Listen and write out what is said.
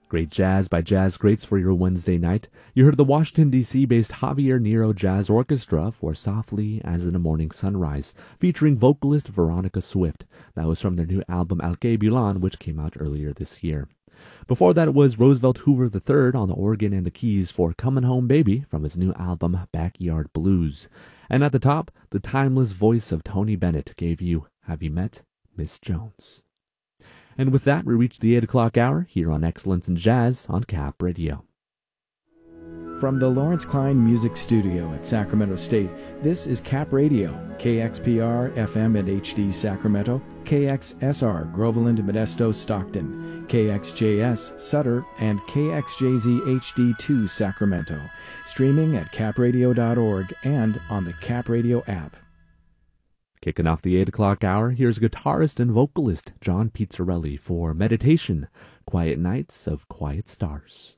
Great jazz by jazz greats for your Wednesday night. You heard the Washington, D.C.-based Javier Nero Jazz Orchestra for Softly as in a Morning Sunrise, featuring vocalist Veronica Swift. That was from their new album Al Que Bulan, which came out earlier this year. Before that, it was Roosevelt Hoover III on the organ and the keys for Comin' Home Baby from his new album Backyard Blues. And at the top, the timeless voice of Tony Bennett gave you Have You Met Miss Jones? And with that, we reach the 8 o'clock hour here on Excellence in Jazz on Cap Radio. From the Lawrence Klein Music Studio at Sacramento State, this is Cap Radio, KXPR FM and HD Sacramento, KXSR Groveland, Modesto, Stockton, KXJS Sutter, and KXJZ HD2 Sacramento. Streaming at capradio.org and on the Cap Radio app. Kicking off the 8 o'clock hour, here's guitarist and vocalist John Pizzarelli for Meditation, Quiet Nights of Quiet Stars.